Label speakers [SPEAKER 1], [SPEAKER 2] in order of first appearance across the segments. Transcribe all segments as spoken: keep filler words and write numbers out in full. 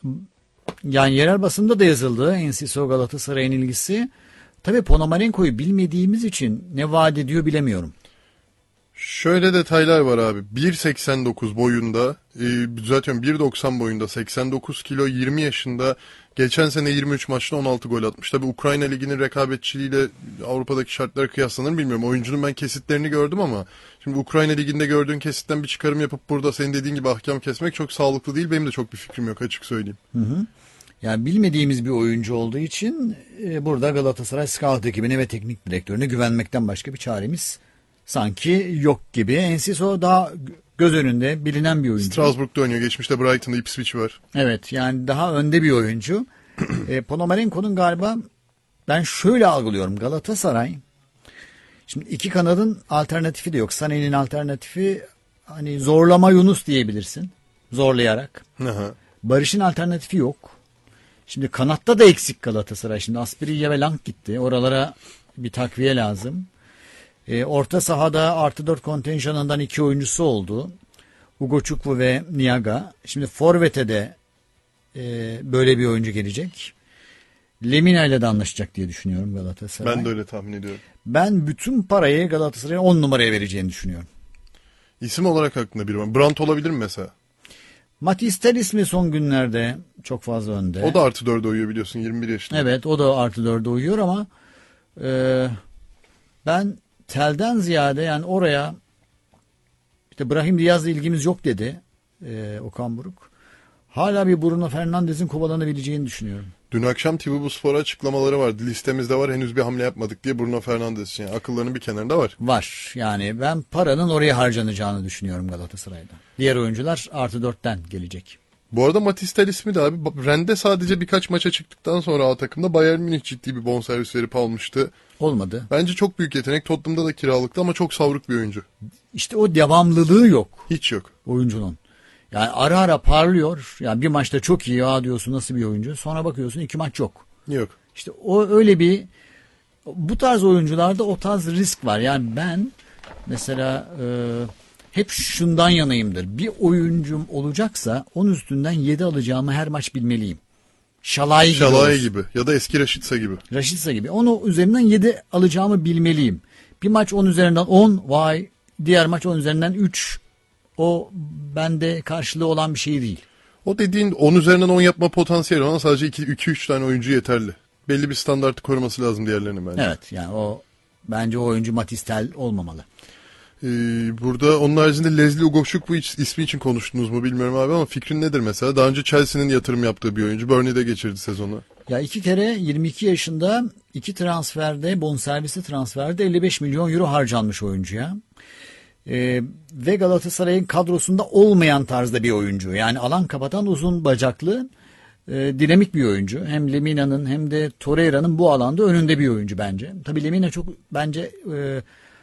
[SPEAKER 1] yani yerel basında da yazıldı Enciso Galatasaray'ın ilgisi. Tabii Ponomarenko'yu bilmediğimiz için ne vaat ediyor bilemiyorum.
[SPEAKER 2] Şöyle detaylar var abi. bir seksen dokuz boyunda, e, zaten bir doksan boyunda, seksen dokuz kilo, yirmi yaşında, geçen sene yirmi üç maçta on altı gol atmış. Tabii Ukrayna Ligi'nin rekabetçiliğiyle Avrupa'daki şartlar kıyaslanır bilmiyorum. Oyuncunun ben kesitlerini gördüm ama şimdi Ukrayna Ligi'nde gördüğün kesitten bir çıkarım yapıp burada senin dediğin gibi ahkam kesmek çok sağlıklı değil. Benim de çok bir fikrim yok, açık söyleyeyim.
[SPEAKER 1] Hı hı. Yani bilmediğimiz bir oyuncu olduğu için e, burada Galatasaray Scout ekibine ve teknik direktörüne güvenmekten başka bir çaremiz sanki yok gibi. Enciso daha göz önünde bilinen bir oyuncu.
[SPEAKER 2] Strasbourg'da oynuyor. Geçmişte Brighton'da Ipswich var.
[SPEAKER 1] Evet, yani daha önde bir oyuncu. e, Ponomarenko'nun galiba ben şöyle algılıyorum. Galatasaray şimdi iki kanadın alternatifi de yok. Sané'nin alternatifi hani zorlama Yunus diyebilirsin. Zorlayarak.
[SPEAKER 2] Aha.
[SPEAKER 1] Barış'ın alternatifi yok. Şimdi kanatta da eksik Galatasaray. Şimdi Asprilla ve Lang gitti. Oralara bir takviye lazım. E, orta sahada artı dört kontenjanından iki oyuncusu oldu. Ugochukwu ve Niaga. Şimdi Forvet'e de e, böyle bir oyuncu gelecek. Lemina ile de anlaşacak diye düşünüyorum Galatasaray.
[SPEAKER 2] Ben de öyle tahmin ediyorum.
[SPEAKER 1] Ben bütün parayı Galatasaray'ın on numaraya vereceğini düşünüyorum.
[SPEAKER 2] İsim olarak aklında biri var. Brandt olabilir mi mesela?
[SPEAKER 1] Matis Tel ismi son günlerde çok fazla önde.
[SPEAKER 2] O da artı dörde uyuyor biliyorsun, yirmi bir yaşında.
[SPEAKER 1] Evet, o da artı dörde uyuyor ama e, ben Tel'den ziyade yani oraya işte Brahim Diaz'la ilgimiz yok dedi e, Okan Buruk. Hala bir Bruno Fernandes'in kovalanabileceğini düşünüyorum.
[SPEAKER 2] Dün akşam T V Bu Spor'a açıklamaları vardı. Listemizde var, henüz bir hamle yapmadık diye Bruno Fernandes için. Yani akıllarının bir kenarında var.
[SPEAKER 1] Var. Yani ben paranın oraya harcanacağını düşünüyorum Galatasaray'da. Diğer oyuncular artı dörtten gelecek.
[SPEAKER 2] Bu arada Matis Tel ismi de abi. Rennes'de sadece birkaç maça çıktıktan sonra A takımda Bayern Münih ciddi bir bonservis verip almıştı.
[SPEAKER 1] Olmadı.
[SPEAKER 2] Bence çok büyük yetenek. Tottenham'da da kiralıktı ama çok savruk bir oyuncu.
[SPEAKER 1] İşte o devamlılığı yok
[SPEAKER 2] Hiç yok.
[SPEAKER 1] oyuncunun. Yani ara ara parlıyor. Yani bir maçta çok iyi ya diyorsun, nasıl bir oyuncu. Sonra bakıyorsun iki maç yok.
[SPEAKER 2] Yok.
[SPEAKER 1] İşte o öyle bir, bu tarz oyuncularda o tarz risk var. Yani ben mesela e, hep şundan yanayımdır. Bir oyuncum olacaksa onun üstünden yedi alacağımı her maç bilmeliyim. Şalay gibi.
[SPEAKER 2] Şalay
[SPEAKER 1] olsun.
[SPEAKER 2] gibi ya da eski Raşitsa gibi.
[SPEAKER 1] Raşitsa gibi. Onu üzerinden yedi alacağımı bilmeliyim. Bir maç on üzerinden on, vay. Diğer maç on üzerinden üç. O bende karşılığı olan bir şey değil.
[SPEAKER 2] O dediğin on üzerinden on yapma potansiyeli ona sadece iki üç tane oyuncu yeterli. Belli bir standartı koruması lazım diğerlerinin bence.
[SPEAKER 1] Evet, yani o bence o oyuncu Matis Tel olmamalı.
[SPEAKER 2] Ee, burada onun haricinde Leslie Ugochukwu ismi için konuştunuz mu bilmiyorum abi ama fikrin nedir mesela? Daha önce Chelsea'nin yatırım yaptığı bir oyuncu. Burnley'de geçirdi sezonu.
[SPEAKER 1] Ya iki kere yirmi iki yaşında iki transferde, bonservisi transferde elli beş milyon euro harcanmış oyuncuya. Ee, ve Galatasaray'ın kadrosunda olmayan tarzda bir oyuncu. Yani alan kapatan uzun bacaklı, e, dinamik bir oyuncu. Hem Lemina'nın hem de Torreira'nın bu alanda önünde bir oyuncu bence. Tabii Lemina çok bence e, e,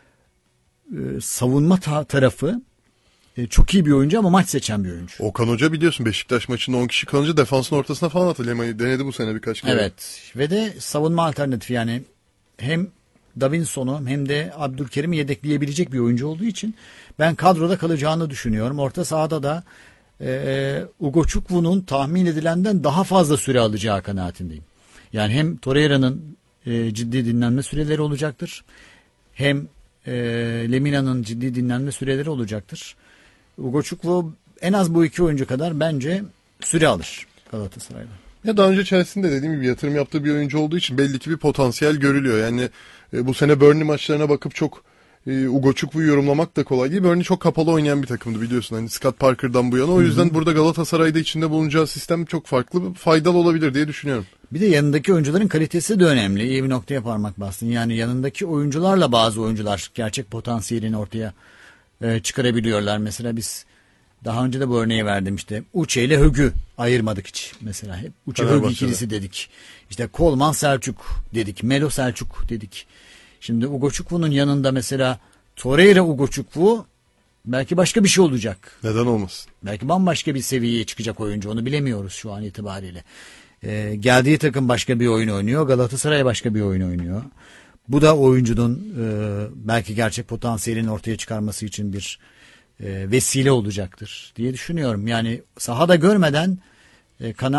[SPEAKER 1] savunma ta- tarafı e, çok iyi bir oyuncu ama maç seçen bir oyuncu.
[SPEAKER 2] Okan Hoca biliyorsun Beşiktaş maçında on kişi kalınca defansın ortasına falan attı. Lema'yı denedi bu sene birkaç kere.
[SPEAKER 1] Evet, ve de savunma alternatifi, yani hem Davinson'u hem de Abdülkerim'i yedekleyebilecek bir oyuncu olduğu için ben kadroda kalacağını düşünüyorum. Orta sahada da e, Ugochukwu'nun tahmin edilenden daha fazla süre alacağı kanaatindeyim. Yani hem Torreira'nın e, ciddi dinlenme süreleri olacaktır. Hem e, Lemina'nın ciddi dinlenme süreleri olacaktır. Ugochukwu en az bu iki oyuncu kadar bence süre alır Galatasaray'da.
[SPEAKER 2] Ya daha önce Chelsea'nin de dediğim gibi yatırım yaptığı bir oyuncu olduğu için belli ki bir potansiyel görülüyor. Yani e, bu sene Burnley maçlarına bakıp çok e, Ugochukwu'yu yorumlamak da kolay değil. Burnley çok kapalı oynayan bir takımdı biliyorsun. Hani Scott Parker'dan bu yana. O yüzden Hı-hı. burada Galatasaray'da içinde bulunacağı sistem çok farklı, faydalı olabilir diye düşünüyorum.
[SPEAKER 1] Bir de yanındaki oyuncuların kalitesi de önemli. İyi bir noktaya parmak bastın. Yani yanındaki oyuncularla bazı oyuncular gerçek potansiyelini ortaya e, çıkarabiliyorlar. Mesela biz daha önce de bu örneği verdim işte. Uçe ile Högü ayırmadık hiç. Mesela hep Uçe Högü ikilisi dedik. İşte Kolman Selçuk dedik. Melo Selçuk dedik. Şimdi Ugochukwu'nun yanında mesela Torreira Ugochukwu belki başka bir şey olacak.
[SPEAKER 2] Neden olmasın?
[SPEAKER 1] Belki bambaşka bir seviyeye çıkacak oyuncu. Onu bilemiyoruz şu an itibariyle. Ee, geldiği takım başka bir oyun oynuyor. Galatasaray başka bir oyun oynuyor. Bu da oyuncunun e, belki gerçek potansiyelini ortaya çıkarması için bir e, vesile olacaktır diye düşünüyorum. Yani sahada görmeden e, kanaat